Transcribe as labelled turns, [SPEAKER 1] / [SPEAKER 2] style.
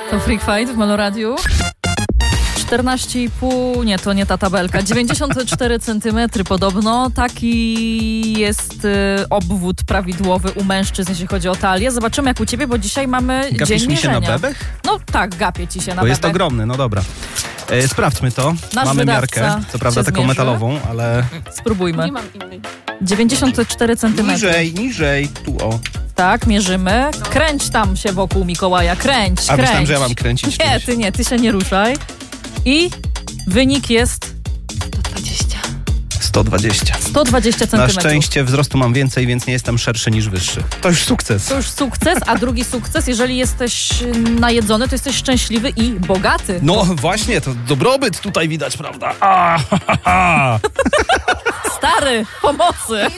[SPEAKER 1] To Freak Fight w Meloradiu. 14,5, nie, to nie ta tabelka, 94 cm podobno. Taki jest obwód prawidłowy u mężczyzn, jeśli chodzi o talię. Zobaczymy jak u ciebie, bo dzisiaj mamy
[SPEAKER 2] Gapisz
[SPEAKER 1] dzień
[SPEAKER 2] mi się
[SPEAKER 1] mierzenia.
[SPEAKER 2] na bebech?
[SPEAKER 1] No tak, gapię ci się na
[SPEAKER 2] Bo
[SPEAKER 1] bebech.
[SPEAKER 2] jest ogromny, no dobra. Sprawdźmy to.
[SPEAKER 1] Nasz
[SPEAKER 2] Mamy
[SPEAKER 1] wydawca
[SPEAKER 2] miarkę, co prawda
[SPEAKER 1] się
[SPEAKER 2] taką
[SPEAKER 1] zmierzy.
[SPEAKER 2] metalową, ale...
[SPEAKER 1] Spróbujmy.
[SPEAKER 3] Nie mam innej.
[SPEAKER 1] 94 cm.
[SPEAKER 2] Niżej, tu o.
[SPEAKER 1] Tak, mierzymy. Kręć tam się wokół Mikołaja, kręć.
[SPEAKER 2] A myślałem,
[SPEAKER 1] kręć.
[SPEAKER 2] że ja mam kręcić
[SPEAKER 1] Nie,
[SPEAKER 2] czymś.
[SPEAKER 1] ty się nie ruszaj. I wynik jest
[SPEAKER 2] 120.
[SPEAKER 1] 120 cm.
[SPEAKER 2] Na szczęście wzrostu mam więcej, więc nie jestem szerszy niż wyższy. To już sukces.
[SPEAKER 1] To już sukces, a drugi sukces, jeżeli jesteś najedzony, to jesteś szczęśliwy i bogaty.
[SPEAKER 2] No właśnie, to dobrobyt tutaj widać, prawda? A, ha, ha, ha.
[SPEAKER 1] Stary, pomocy!